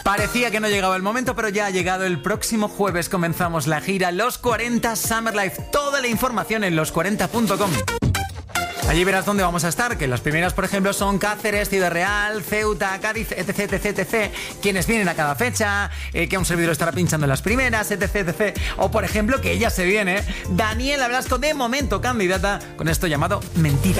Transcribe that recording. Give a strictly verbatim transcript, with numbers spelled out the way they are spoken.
Parecía que no llegaba el momento, pero ya ha llegado. El próximo jueves comenzamos la gira Los cuarenta Summer Life. Toda la información en los cuarenta punto com. Allí verás dónde vamos a estar, que las primeras, por ejemplo, son Cáceres, Ciudad Real, Ceuta, Cádiz, etc, etc, etc. Quienes vienen a cada fecha, eh, que un servidor estará pinchando en las primeras, etc, etc. O, por ejemplo, que ella se viene, Daniela Blasco, de momento candidata, con esto llamado Mentira.